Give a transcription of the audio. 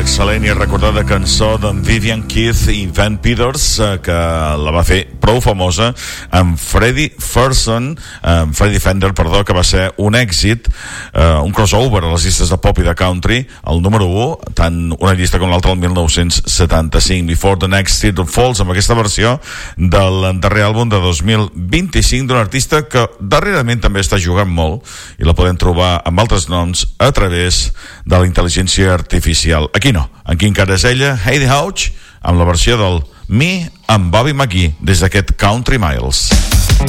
excel·lent i recordada cançó d'en Vivian Keith i Van Peters, que la va fer prou famosa amb Freddie Fender, que va ser un èxit, un crossover a les llistes de pop i de country, el número 1, tant una llista com l'altra el 1975, Before the Next Tear Falls, amb aquesta versió del darrer àlbum de 2025 d'un artista que darrerament també està jugant molt i la podem trobar amb altres noms a través de la intel·ligència artificial. Aquí no, aquí encara és ella, Heidi Hauch, amb la versió del Me amb Bobby McGee des d'aquest Country Miles.